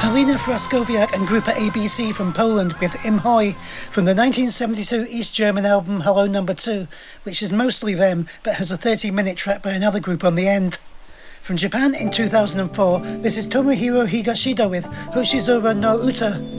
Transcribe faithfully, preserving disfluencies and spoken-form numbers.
Halina Fraskowiak and Grupa A B C from Poland with Im Hoi from the nineteen seventy-two East German album Hello Number two, which is mostly them but has a thirty minute track by another group on the end. From Japan in two thousand four, this is Tomohiro Higashida with Hoshizora no Uta.